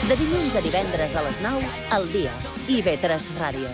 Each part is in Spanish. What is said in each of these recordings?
De dilluns a divendres a les 9, al dia. IB3 Ràdio.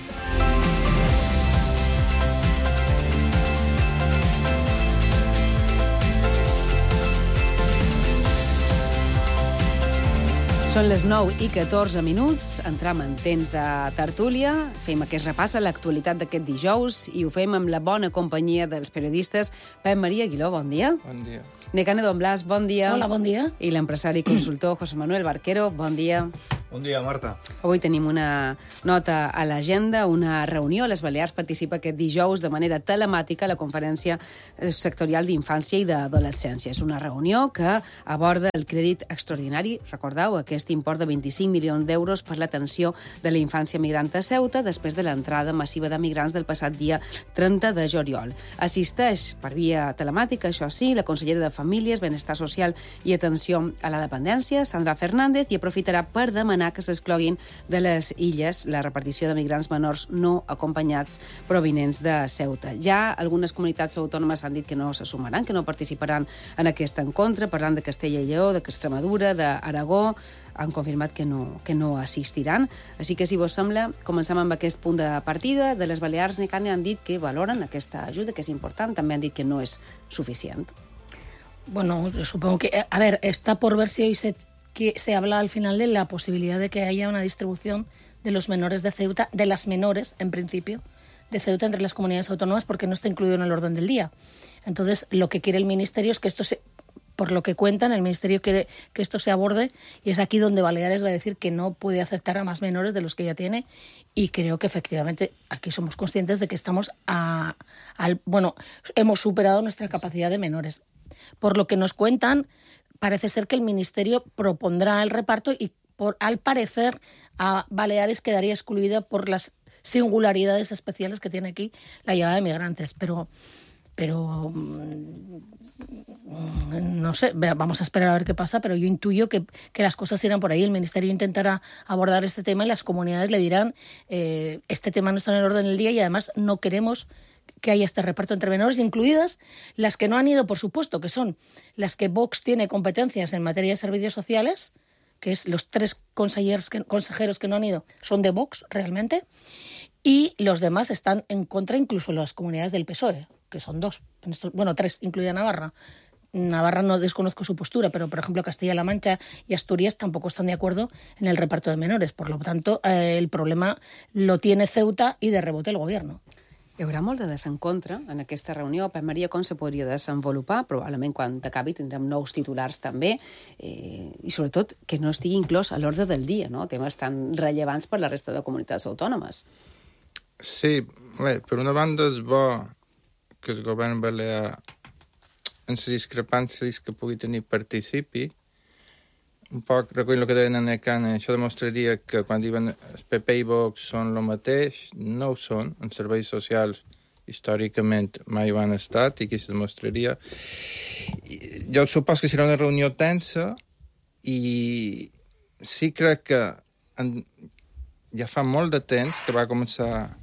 Són les 9:14, entram en temps de tertúlia, fem aquest repàs a l'actualitat d'aquest dijous i ho fem amb la bona companyia dels periodistes Pep Maria Aguiló, bon dia. Bon dia. Necane Don Blas, bon dia. Hola, bon dia. I l'empresari i consultor José Manuel Barquero, bon dia. Bon dia, Marta. Avui tenim una nota a l'agenda, una reunió. Les Balears participa aquest dijous de manera telemàtica a la Conferència Sectorial d'Infància i d'Adolescència. És una reunió que aborda el crèdit extraordinari, recordeu, aquest import de 25 milions d'euros per l'atenció de la infància migrant a Ceuta després de l'entrada massiva de migrants del passat dia 30 de juliol. Assisteix per via telemàtica, això sí, la consellera de Famílies, Benestar Social i Atenció a la Dependència, Sandra Fernández, i aprofitarà per demanar que s'excloguin de les illes la repartició de migrants menors no acompanyats provinents de Ceuta. Ja algunes comunitats autònomes han dit que no se sumaran, que no participaran en aquest encontre, parlant de Castella i Lleó, d'Extremadura, d'Aragó, han confirmat que no assistiran. Així que, si vos sembla, comencem amb aquest punt de partida. De les Balears, Necane, han dit que valoren aquesta ajuda, que és important, també han dit que no és suficient. Bueno, supongo que... A ver, está por ver si hoy se habla al final de la posibilidad de que haya una distribución de los menores de Ceuta, de las menores, en principio, de Ceuta entre las comunidades autónomas, porque no está incluido en el orden del día. Entonces, lo que quiere el Ministerio es que esto se... Por lo que cuentan, el Ministerio quiere que esto se aborde, y es aquí donde Baleares va a decir que no puede aceptar a más menores de los que ya tiene, y creo que efectivamente aquí somos conscientes de que estamos hemos superado nuestra capacidad de menores. Por lo que nos cuentan, parece ser que el Ministerio propondrá el reparto y, al parecer, a Baleares quedaría excluida por las singularidades especiales que tiene aquí la llegada de migrantes. Pero no sé, vamos a esperar a ver qué pasa, pero yo intuyo que las cosas irán por ahí. El Ministerio intentará abordar este tema y las comunidades le dirán este tema no está en el orden del día y además no queremos que haya este reparto entre menores, incluidas las que no han ido, por supuesto, que son las que Vox tiene competencias en materia de servicios sociales, que es los 3 consejeros que no han ido son de Vox realmente, y los demás están en contra, incluso las comunidades del PSOE, que son 2, 3, incluida Navarra. Navarra no desconozco su postura, pero, por ejemplo, Castilla-La Mancha y Asturias tampoco están de acuerdo en el reparto de menores. Por lo tanto, el problema lo tiene Ceuta y de rebote el gobierno. Hi haurà molt de desencontre en aquesta reunió. Pep Maria, com se podria desenvolupar? Probablement quan acabi tindrem nous titulars també, i sobretot que no estigui inclòs a l'ordre del dia, no? Temes tan rellevants per la resta de comunitats autònomes. Sí, bé, per una banda és bo que el govern balear en les discrepàncies que pugui tenir participi. Un poc recull el que deien a Necane, això demostraria que quan diuen el PP i Vox són el mateix, no ho són. En serveis socials històricament mai ho han estat i aquí se demostraria. Jo supos que serà una reunió tensa i sí crec que ja fa molt de temps que va començar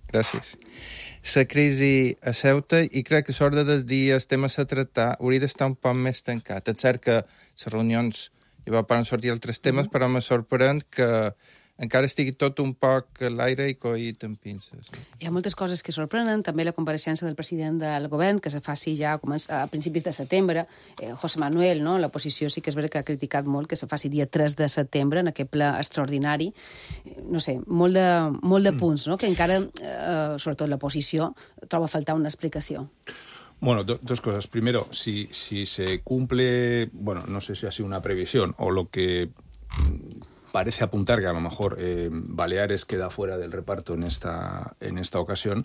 la crisi a Ceuta i crec que l'ordre dels dies, temes a tractar, hauria d'estar un poc més tancat. És cert que les reunions hi va poden sortir altres temes, però me sorprèn que encara estigui tot un poc a l'aire i coït amb pinces. Hi ha moltes coses que sorprenen, també la compareixença del president del govern, que se faci ja a principis de setembre. José Manuel, no? L'oposició sí que és vera que ha criticat molt que se faci dia 3 de setembre, en aquest ple extraordinari. No sé, molt de punts, no? Que encara, sobretot l'oposició, troba a faltar una explicació. Bueno, dos cosas. Primero, si se cumple, bueno, no sé si ha sido una previsión o lo que parece apuntar que a lo mejor Baleares queda fuera del reparto en esta ocasión,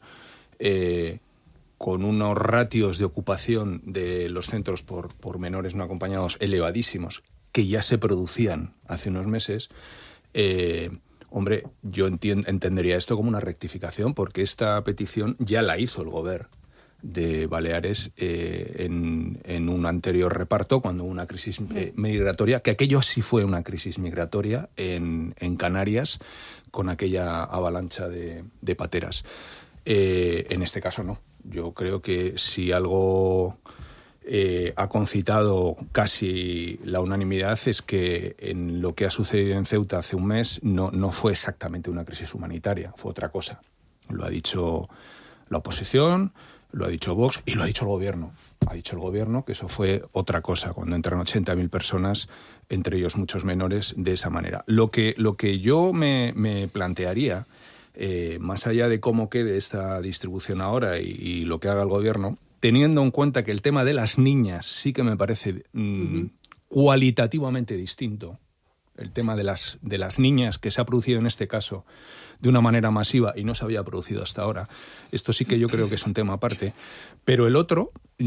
con unos ratios de ocupación de los centros por menores no acompañados elevadísimos, que ya se producían hace unos meses, hombre, yo entendería esto como una rectificación, porque esta petición ya la hizo el Gobierno de Baleares en un anterior reparto, cuando hubo una crisis migratoria, que aquello sí fue una crisis migratoria en Canarias, con aquella avalancha de pateras. En este caso no. Yo creo que si algo ha concitado casi la unanimidad es que en lo que ha sucedido en Ceuta hace un mes no fue exactamente una crisis humanitaria, fue otra cosa. Lo ha dicho la oposición, lo ha dicho Vox y lo ha dicho el gobierno. Ha dicho el gobierno que eso fue otra cosa, cuando entran 80.000 personas, entre ellos muchos menores, de esa manera. Lo que yo me plantearía, más allá de cómo quede esta distribución ahora y lo que haga el gobierno, teniendo en cuenta que el tema de las niñas sí que me parece cualitativamente distinto, el tema de las niñas que se ha producido en este caso de una manera masiva y no se había producido hasta ahora. Esto sí que yo creo que es un tema aparte. Pero el otro,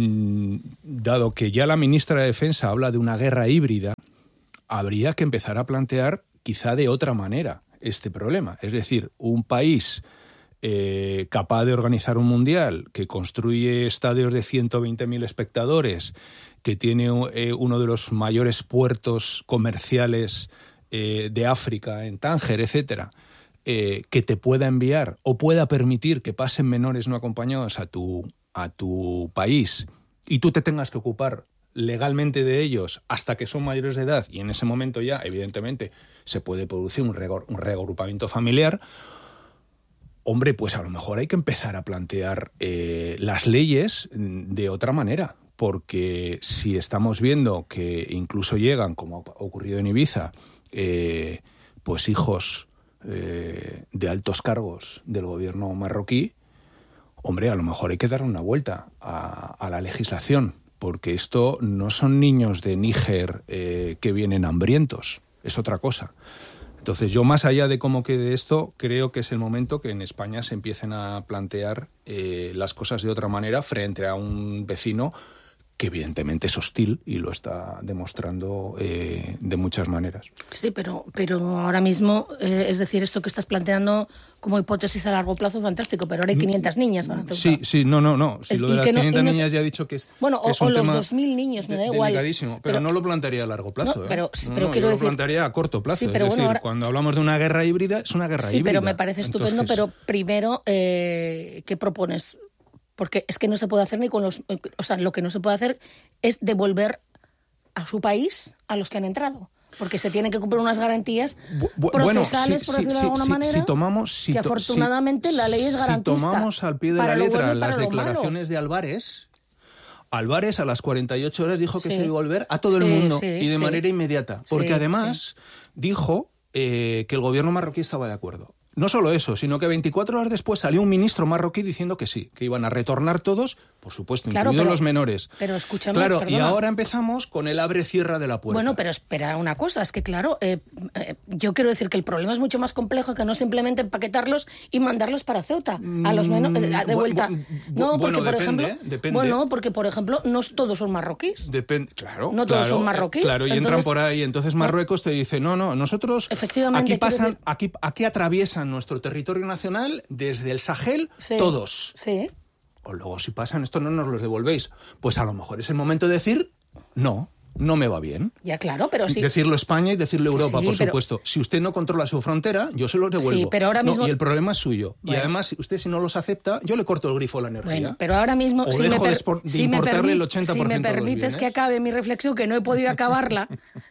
dado que ya la ministra de Defensa habla de una guerra híbrida, habría que empezar a plantear quizá de otra manera este problema. Es decir, un país capaz de organizar un mundial, que construye estadios de 120.000 espectadores, que tiene uno de los mayores puertos comerciales de África, en Tánger, etcétera, que te pueda enviar o pueda permitir que pasen menores no acompañados a tu país y tú te tengas que ocupar legalmente de ellos hasta que son mayores de edad, y en ese momento ya, evidentemente, se puede producir un reagrupamiento familiar. Hombre, pues a lo mejor hay que empezar a plantear las leyes de otra manera, porque si estamos viendo que incluso llegan, como ha ocurrido en Ibiza, pues hijos de altos cargos del gobierno marroquí, hombre, a lo mejor hay que dar una vuelta a la legislación, porque esto no son niños de Níger que vienen hambrientos, es otra cosa. Entonces yo, más allá de cómo quede esto, creo que es el momento que en España se empiecen a plantear las cosas de otra manera frente a un vecino que evidentemente es hostil y lo está demostrando de muchas maneras. Sí, pero ahora mismo, es decir, esto que estás planteando como hipótesis a largo plazo es fantástico, pero ahora hay 500 niñas. Sí, no. Si lo de las 500 niñas ya he dicho que es bueno, que es o un los tema 2.000 niños, me da igual. Delicadísimo, pero no lo plantearía a largo plazo. No, pero quiero decir, lo plantearía a corto plazo. Sí, es pero decir, bueno, ahora, cuando hablamos de una guerra híbrida, es una guerra híbrida. Sí, pero me parece estupendo. Entonces, pero primero, ¿qué propones? Porque es que no se puede hacer ni con los... O sea, lo que no se puede hacer es devolver a su país a los que han entrado. Porque se tienen que cumplir unas garantías procesales, por decirlo de alguna manera, que afortunadamente la ley es garantista. Si tomamos al pie de la letra las declaraciones de Álvarez a las 48 horas dijo que se iba a devolver a todo el mundo y de manera inmediata. Porque además dijo que el gobierno marroquí estaba de acuerdo. No solo eso, sino que 24 horas después salió un ministro marroquí diciendo que sí, que iban a retornar todos, por supuesto, incluidos los menores. Pero escúchame, claro, perdona. Y ahora empezamos con el abre-cierra de la puerta. Bueno, pero espera una cosa, es que claro, yo quiero decir que el problema es mucho más complejo que no simplemente empaquetarlos y mandarlos para Ceuta, a los menores, de vuelta. No, porque por ejemplo, bueno, porque por ejemplo, no todos son marroquíes. Claro. No todos son marroquíes. Claro, y entonces, entran por ahí, entonces Marruecos te dice, no, nosotros efectivamente, aquí atraviesan nuestro territorio nacional desde el Sahel, todos. Sí. O luego, si pasan esto, no nos los devolvéis. Pues a lo mejor es el momento de decir, no me va bien. Ya, claro, pero sí. Decirlo España y decirlo Europa, por supuesto. Si usted no controla su frontera, yo se los devuelvo. Sí, pero ahora mismo... y el problema es suyo. Bueno. Y además, usted si no los acepta, yo le corto el grifo a la energía. Bueno, pero ahora mismo... O dejo de importarle el 80% Si me permites que acabe mi reflexión, que no he podido acabarla,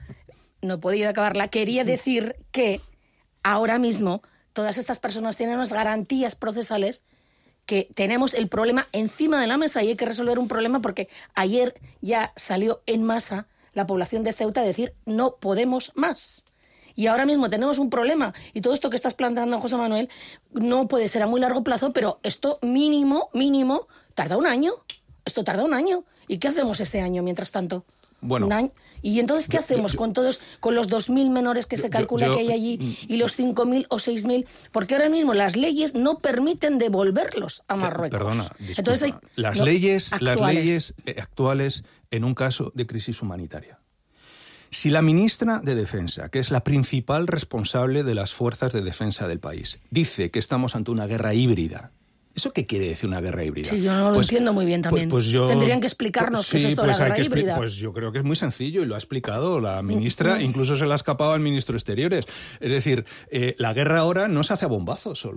quería decir que ahora mismo todas estas personas tienen unas garantías procesales, que tenemos el problema encima de la mesa y hay que resolver un problema, porque ayer ya salió en masa la población de Ceuta a decir no podemos más. Y ahora mismo tenemos un problema, y todo esto que estás planteando, José Manuel, no puede ser a muy largo plazo, pero esto mínimo, tarda un año. Esto tarda un año. ¿Y qué hacemos ese año mientras tanto? Bueno, un año. ¿Y entonces qué hacemos con los 2.000 menores que se calcula que hay allí y los 5.000 o 6.000? Porque ahora mismo las leyes no permiten devolverlos a Marruecos. Perdona, disculpa. Entonces las leyes actuales en un caso de crisis humanitaria. Si la ministra de Defensa, que es la principal responsable de las fuerzas de defensa del país, dice que estamos ante una guerra híbrida, ¿eso qué quiere decir una guerra híbrida? Sí, yo no lo entiendo muy bien también. Tendrían que explicarnos qué es esto de la guerra híbrida. Pues yo creo que es muy sencillo y lo ha explicado la ministra, incluso se le ha escapado al ministro de Exteriores. Es decir, la guerra ahora no se hace a bombazo solo.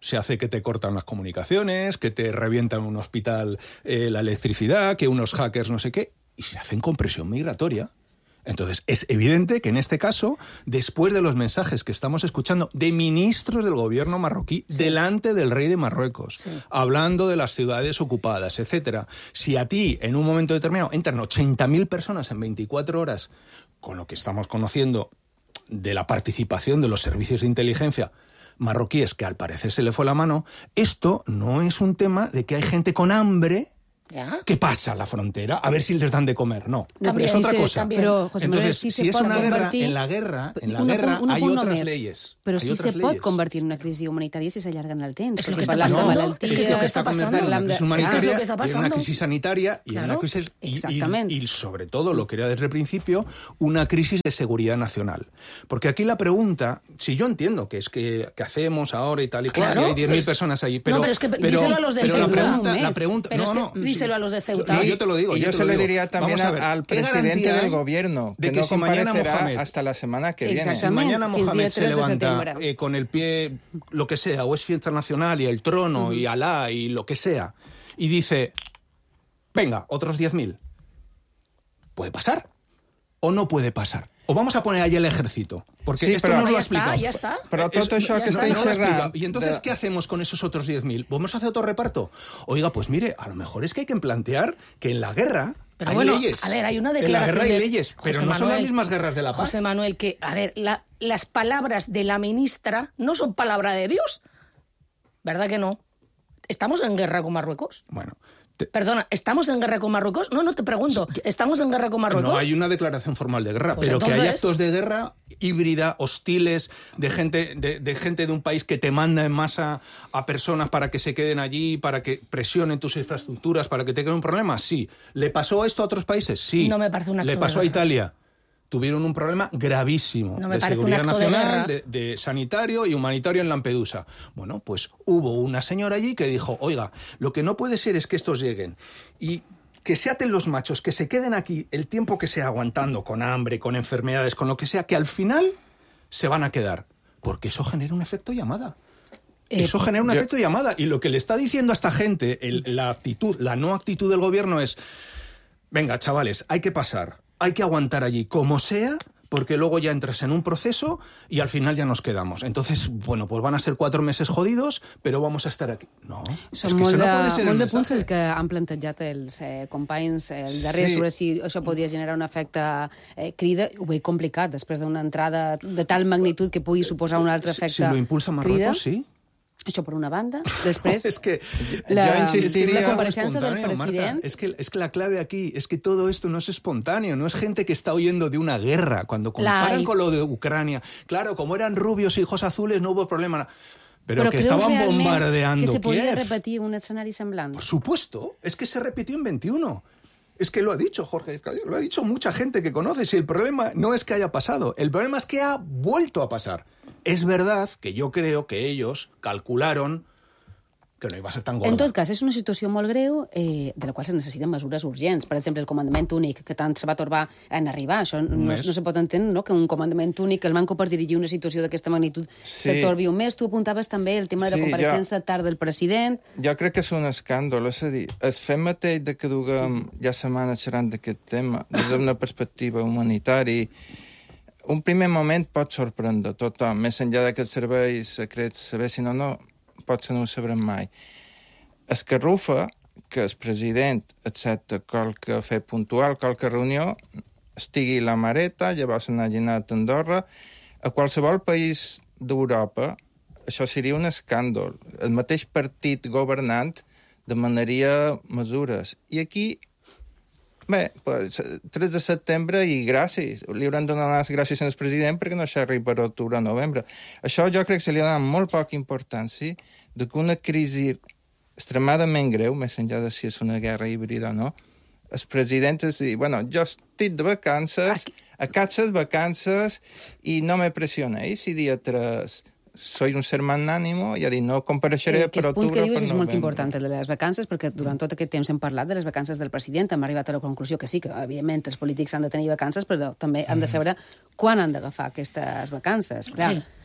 se hace que te cortan las comunicaciones, que te revientan un hospital la electricidad, que unos hackers no sé qué, y se hacen con presión migratoria. Entonces, es evidente que en este caso, después de los mensajes que estamos escuchando de ministros del gobierno marroquí delante del rey de Marruecos, hablando de las ciudades ocupadas, etcétera, si a ti, en un momento determinado, entran 80.000 personas en 24 horas, con lo que estamos conociendo de la participación de los servicios de inteligencia marroquíes, que al parecer se le fue la mano, esto no es un tema de que hay gente con hambre que pasa la frontera a ver si les dan de comer. No, También, es otra sí, cosa. Però, José Manuel, Entonces, sí si es pot una guerra, convertir... en la guerra un hay punt otras només. leyes. Però hay sí otras se pot leyes. convertir en una crisi humanitària si s'allarga en el temps. És lo perquè que està parlant de passant. malalties... És que Es lo que está está pasando. convirtiendo en una crisis humanitaria Es lo que está y en una pasando. crisis sanitaria y en Claro. una crisis Exactamente. y sobre todo, lo quería desde el principio, una crisis de seguridad nacional. Porque aquí la pregunta, si yo entiendo que es que hacemos ahora y tal y cual, Claro, y hay 10.000 personas allí, pero... No, pero es que díselo a los de pero Ceuta. la pregunta... Pero no, es que no, díselo a los de Ceuta. No, yo te lo digo. Y yo te se lo lo digo. diría también Vamos a ver, al ¿qué presidente garantía del hay gobierno, de que que no si mañana comparecerá Mohamed... hasta la semana que viene. Exacto. Si mañana Fins Mohamed dia se 3 de levanta setembre. con el pie, lo que sea, o es fiesta nacional y el trono y Alá y lo que sea, y dice, venga, otros 10.000, ¿puede pasar o no puede pasar? O vamos a poner ahí el ejército, porque Sí, esto però- no lo Ya ha está, explicado. ya está. Però tot això ja que està, estem No lo ha explicado. xerrant... Y entonces, ¿qué hacemos con esos otros 10.000? ¿Vamos a hacer otro reparto? Oiga, pues mire, a lo mejor es que hay que plantear que en la guerra Pero hay bueno, leyes. a ver, hay una En la declaración guerra hay de leyes, pero José no son las Manuel. mismas guerras de la paz. José Manuel, que, a ver, las palabras de la ministra no son palabra de Dios. ¿Verdad que no? ¿Estamos en guerra con Marruecos? Bueno, Perdona, ¿estamos en guerra con Marruecos? No, te pregunto. ¿Estamos en guerra con Marruecos? no hay una declaración formal de guerra, Pues pero que hay entonces- actos de guerra híbrida, hostiles, de gente de un país que te manda en masa a personas para que se queden allí, para que presionen tus infraestructuras, para que te quede un problema. Sí. ¿Le pasó esto a otros países? Sí. No me parece un acto ¿Le de pasó a guerra. Italia? Tuvieron un problema gravísimo No me de parece un seguridad acto de nacional, guerra. de sanitario y humanitario en Lampedusa. Bueno, pues hubo una señora allí que dijo, oiga, lo que no puede ser es que estos lleguen y que se aten los machos, que se queden aquí el tiempo que sea aguantando, con hambre, con enfermedades, con lo que sea, que al final se van a quedar. Porque eso genera un efecto llamada. Eso genera un efecto llamada. Y lo que le está diciendo a esta gente, la no actitud del gobierno es, venga, chavales, hay que pasar, hay que aguantar allí como sea, porque luego ya entras en un proceso y al final ya nos quedamos. Entonces, bueno, pues van a ser 4 meses jodidos, però vamos a estar aquí. No, Són és que molt, això no puede ser el molt de punts mensaje. el que han plantejat els companys el darrer Sí. sobre si això podria generar un efecte crida. Ho veig complicat, després d'una entrada de tal magnitud que pugui suposar un altre efecte Si lo impulsa Marruecos, sí. Això per una banda. Després, Es que la insistiría- compareixença del espontáneo, Marta. president... Es que la clave aquí es que todo esto no es espontáneo, no es gente que está huyendo de una guerra. Cuando comparan hay. con lo de Ucrania, claro, como eran rubios y ojos azules no hubo problema. Pero que creus estaban realment bombardeando que se podria Kiev. repetir un escenari semblant? Por supuesto, es que se repitió en 21. Es que lo ha dicho Jorge Escalio, lo ha dicho mucha gente que conoces y el problema no es que haya pasado, el problema es que ha vuelto a pasar. Es verdad que yo creo que ellos calcularon que no iba a ser tan gorda. En tot cas, és una situació molt greu de la qual se necessiten mesures urgents. Per exemple, el comandament únic, que tant se va torbar en arribar. Això no se pot entendre, no?, que un comandament únic, que el manco per dirigir una situació d'aquesta magnitud se torbi un mes. Tu apuntaves també el tema de la compareixença tard del president. Jo crec que és un escàndol, és a dir, el fet mateix de que duguem ja setmanes xerrant d'aquest tema, des d'una perspectiva humanitària, un primer moment pot sorprendre tothom, més enllà de que els serveis secrets sabessin o no, potser no ho sabrem mai. Escarrufa que el president accepta qualque fet puntual, qualque reunió, estigui la mareta, llavors anar llenat a Andorra, a qualsevol país d'Europa, això seria un escàndol. El mateix partit governant demanaria mesures. I aquí, bé, pues, 3 de setembre i gràcies. Li hauran de donar les gràcies al president perquè no s'arriba per octubre o novembre. Això jo crec que se li ha donat molt poca importància de que una crisi extremadament greu, més enllà de si és una guerra híbrida o no, el president es diu, bueno, jo estic de vacances, acaso les vacances i no me presionéis si dia 3 soy un ser magnánimo i ha dit no compareixeré per Aquest punt octubre que o per dius és molt novembre. important, el de les vacances, perquè durant tot aquest temps hem parlat de les vacances del president, hem arribat a la conclusió que sí, que evidentment els polítics han de tenir vacances, però també han de saber quan han d'agafar aquestes vacances. Clar,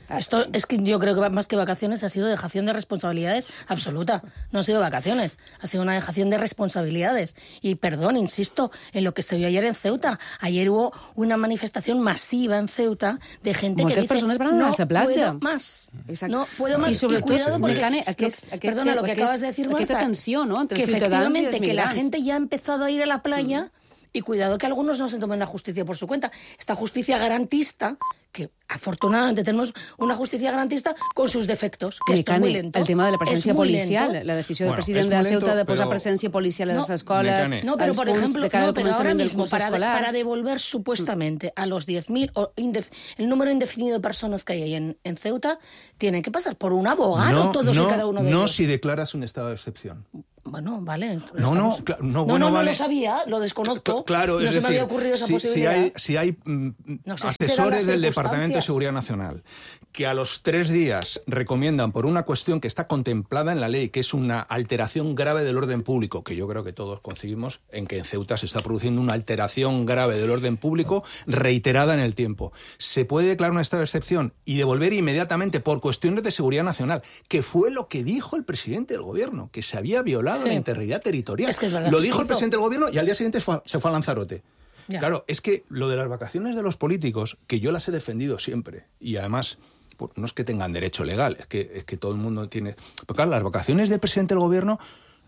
Esto es que yo creo que más que vacaciones ha sido dejación de responsabilidades absoluta. No ha sido vacaciones, ha sido una dejación de responsabilidades. Y perdón, insisto, en lo que se vio ayer en Ceuta. Ayer hubo una manifestación masiva en Ceuta de gente que dice, persones van anar a la platja. Puedo más. Exacte. No puedo más. I sobretot, cuidado porque, perdona, lo que acabas de decir, Marta, aquesta tensió, no?, entre que els ciutadans i els efectivamente que la migrants. gente ya ha empezado a ir a la playa y cuidado que algunos no se tomen la justicia por su cuenta. Esta justicia garantista, que afortunadamente tenemos una justicia garantista con sus defectos, que esto es muy lento. El tema de la presència policial, lento. la decisió del president de Ceuta de posar presència policial a les escoles, No, pero por ejemplo, de cara al pero ahora començament del mismo, curs escolar. para devolver supuestamente a los 10.000, el número indefinido de personas que hay ahí en Ceuta, tienen que pasar por un abogado todos y cada uno de ellos. No si declaras un estado de excepción. Bueno, vale. No lo sabía, lo desconozco. Claro, no es se me había decir, ocurrido esa posibilidad. Si hay No sé si asesores serán del las Departamento de circunstancias. Seguridad Nacional que a los 3 días recomiendan por una cuestión que está contemplada en la ley, que es una alteración grave del orden público, que yo creo que todos conseguimos en que en Ceuta se está produciendo una alteración grave del orden público reiterada en el tiempo. Se puede declarar un estado de excepción y devolver inmediatamente por cuestiones de seguridad nacional, que fue lo que dijo el presidente del gobierno, que se había violado la integridad territorial. Es que es verdad, lo dijo el presidente del gobierno y al día siguiente se fue a Lanzarote. Ya. Claro, es que lo de las vacaciones de los políticos, que yo las he defendido siempre, y además no es que tengan derecho legal, es que todo el mundo tiene... Pero claro, las vacaciones del presidente del gobierno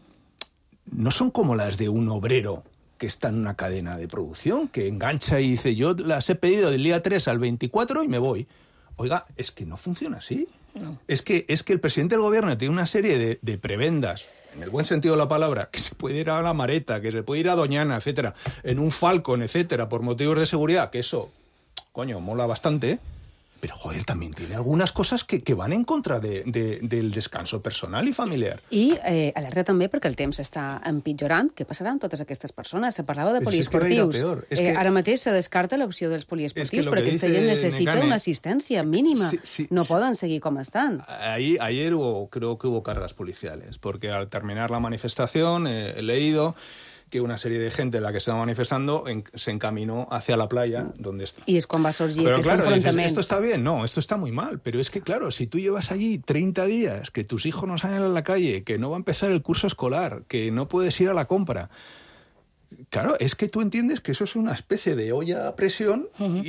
no son como las de un obrero que está en una cadena de producción, que engancha y dice, yo las he pedido del día 3 al 24 y me voy. Oiga, es que no funciona así. No. Es que el presidente del gobierno tiene una serie de prebendas, en el buen sentido de la palabra, que se puede ir a la Mareta, que se puede ir a Doñana, etcétera, en un Falcon, etcétera, por motivos de seguridad, que eso, coño, mola bastante, ¿eh? Pero, joder, también tiene algunas cosas que van en contra del descanso personal i familiar. I alerta també perquè el temps està empitjorant. Què passarà amb totes aquestes persones? Se parlava de poliesportius. Ara mateix se descarta l'opció dels poliesportius, però aquesta gent necessita una assistència mínima. No poden seguir com estan. Ayer creo que hubo cargas policiales, porque al terminar la manifestación he leído que una serie de gente, la que estaba manifestando, se encaminó hacia la playa donde está. Y es cuando va a surgir pero este claro, enfrentamiento. Dices, esto está bien, no, esto está muy mal, pero es que claro, si tú llevas allí 30 días, que tus hijos no salen a la calle, que no va a empezar el curso escolar, que no puedes ir a la compra... Claro, es que tú entiendes que eso es una especie de olla a presión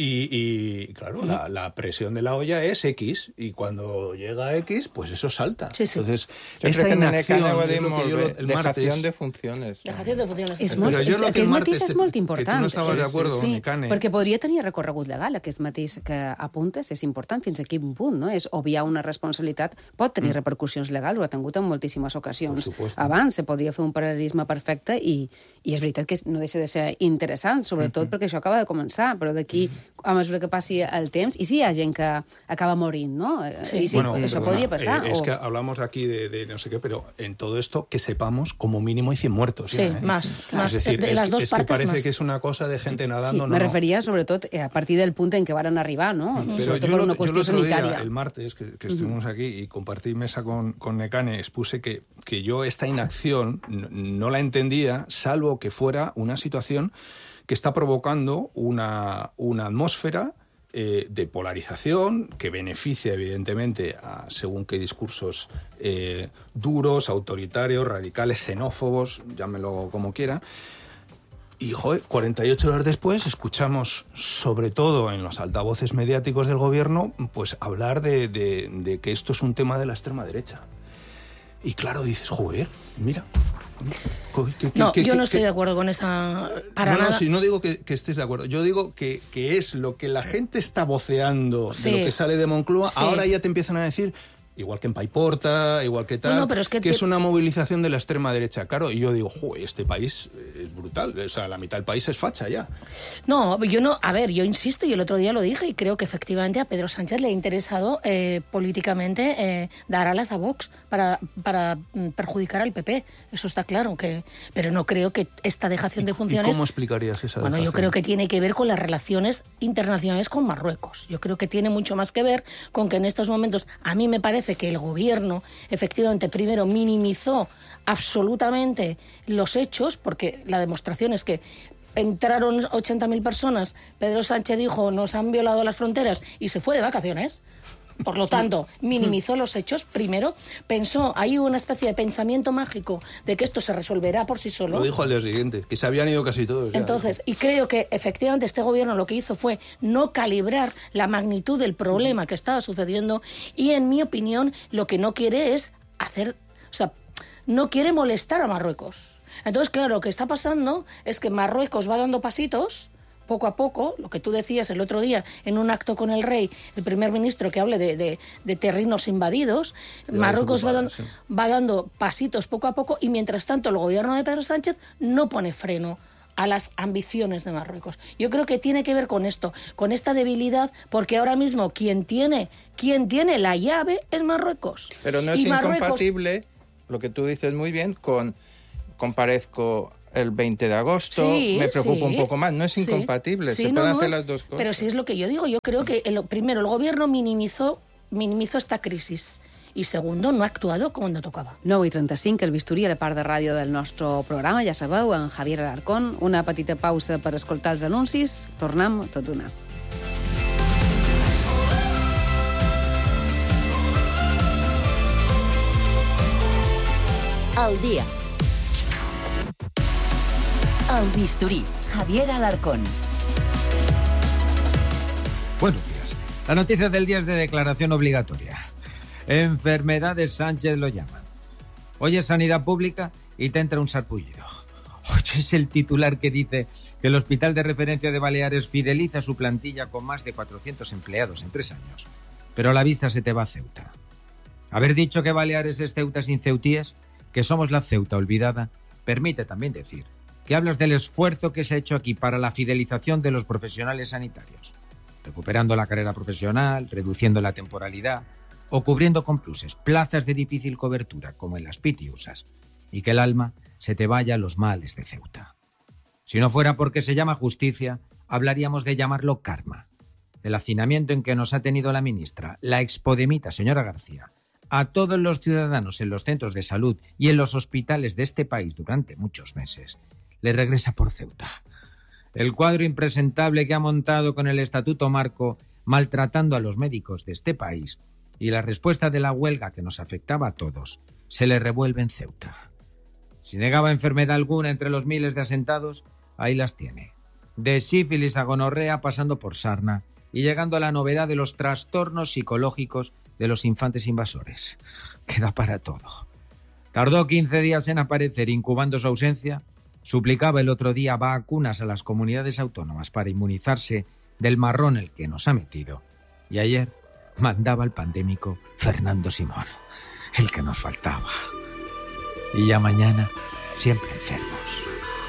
y claro, la presión de la olla es X y cuando llega a X, pues eso salta. Sí, sí. Entonces, yo esa creo que inacción... dejación de funciones. Dejació de funciones. És molt, aquest mateix és molt important. Que tu no estaves d'acord, sí, Necane. perquè podria tenir recorregut legal, aquest mateix que apuntes, és important fins a quin punt, no? És obviar una responsabilitat, pot tenir repercussions legals, ho ha tingut en moltíssimes ocasions. Abans se podria fer un paral·lelisme perfecte i és veritat que no deixa de ser interessant, sobretot perquè això acaba de començar, però d'aquí, a mesura que passi el temps, i sí hi ha gent que acaba morint, no? Sí. I sí, bueno, això podria pasar. Es que hablamos aquí de no sé qué, pero en todo esto, que sepamos, como mínimo hay 100 muertos. Sí, ya, ¿eh? más. Es decir, de las dos es que partes parece más. que es una cosa de gente nadando. Sí, me referia sobretot a partir del punt en què varen arribar, no? Pero Sobretot yo per una qüestió sanitària. el martes, que estuvimos aquí y compartí mesa con Necane, expuse que yo esta inacción no la entendía, salvo que fuera una situación que está provocando una atmósfera de polarización que beneficia evidentemente a según qué discursos duros, autoritarios, radicales, xenófobos, llámelo como quiera. Y, joder, 48 horas después escuchamos, sobre todo en los altavoces mediáticos del gobierno, pues hablar de que esto es un tema de la extrema derecha. Y claro, dices, joder, mira. Yo no estoy de acuerdo con esa... Para nada. No, si no digo que estés de acuerdo. Yo digo que es lo que la gente está voceando de lo que sale de Moncloa. Sí. Ahora ya te empiezan a decir... Igual que en Paiporta, igual que tal, pero es que es una movilización de la extrema derecha. Claro, y yo digo, joder, este país es brutal. O sea, la mitad del país es facha ya. No, yo insisto, y el otro día lo dije, y creo que efectivamente a Pedro Sánchez le ha interesado políticamente dar alas a Vox para perjudicar al PP. Eso está claro, pero no creo que esta dejación de funciones... ¿Y cómo explicarías esa dejación? Bueno, yo creo que tiene que ver con las relaciones internacionales con Marruecos. Yo creo que tiene mucho más que ver con que en estos momentos, a mí me parece que el gobierno efectivamente primero minimizó absolutamente los hechos, porque la demostración es que entraron 80.000 personas, Pedro Sánchez dijo nos han violado las fronteras y se fue de vacaciones. Por lo tanto, minimizó los hechos. Primero, pensó, hay una especie de pensamiento mágico de que esto se resolverá por sí solo. Lo dijo al día siguiente, que se habían ido casi todos. Entonces, y creo que efectivamente este gobierno lo que hizo fue no calibrar la magnitud del problema que estaba sucediendo y, en mi opinión, lo que no quiere es no quiere molestar a Marruecos. Entonces, claro, lo que está pasando es que Marruecos va dando pasitos poco a poco, lo que tú decías el otro día en un acto con el rey, el primer ministro, que hable de terrenos invadidos. Marruecos va dando pasitos poco a poco y, mientras tanto, el gobierno de Pedro Sánchez no pone freno a las ambiciones de Marruecos. Yo creo que tiene que ver con esto, con esta debilidad, porque ahora mismo quien tiene la llave es Marruecos. Pero no es incompatible, lo que tú dices muy bien, con comparezco el 20 de agosto, me preocupa un poco más. No es incompatible, se pueden hacer las dos cosas. Pero sí es lo que yo digo. Yo creo que, primero, el gobierno minimizó esta crisis. I segundo, no ha actuado com no tocava. 9:35, el bisturí a la part de ràdio del nostre programa, ja sabeu, en Javier Alarcón. Una petita pausa per escoltar els anuncis. Tornem tot d'una. Al día. El bisturí, Javier Alarcón. Buenos días. La noticia del día es de declaración obligatoria. Enfermedades Sánchez lo llaman. Hoy es Sanidad Pública y te entra un sarpullido. Hoy es el titular que dice que el Hospital de Referencia de Baleares fideliza su plantilla con más de 400 empleados en 3 años. Pero la vista se te va a Ceuta. Haber dicho que Baleares es Ceuta sin ceutíes, que somos la Ceuta olvidada, permite también decir que hablas del esfuerzo que se ha hecho aquí para la fidelización de los profesionales sanitarios, recuperando la carrera profesional, reduciendo la temporalidad o cubriendo con pluses plazas de difícil cobertura, como en las Pitiusas, y que el alma se te vaya a los males de Ceuta. Si no fuera porque se llama justicia, hablaríamos de llamarlo karma. El hacinamiento en que nos ha tenido la ministra, la expodemita señora García, a todos los ciudadanos en los centros de salud y en los hospitales de este país durante muchos meses, le regresa por Ceuta. El cuadro impresentable que ha montado con el Estatuto Marco, maltratando a los médicos de este país, y la respuesta de la huelga que nos afectaba a todos, se le revuelve en Ceuta. Si negaba enfermedad alguna entre los miles de asentados, ahí las tiene. De sífilis a gonorrea, pasando por sarna y llegando a la novedad de los trastornos psicológicos de los infantes invasores. Queda para todo. Tardó 15 días en aparecer, incubando su ausencia. Suplicaba el otro día vacunas a las comunidades autónomas para inmunizarse del marrón el que nos ha metido. Y ayer mandaba al pandémico Fernando Simón, el que nos faltaba. Y ya mañana, siempre enfermos.